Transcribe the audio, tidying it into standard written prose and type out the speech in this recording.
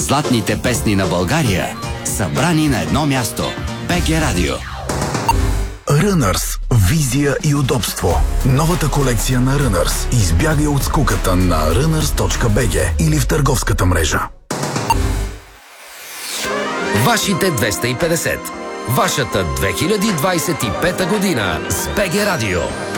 Златните песни на България, събрани на едно място. БГ Радио. Runners. Визия и удобство. Новата колекция на Runners. Избягай от скуката на runners.bg или в търговската мрежа. Вашите 250. Вашата 2025 година с БГ Радио.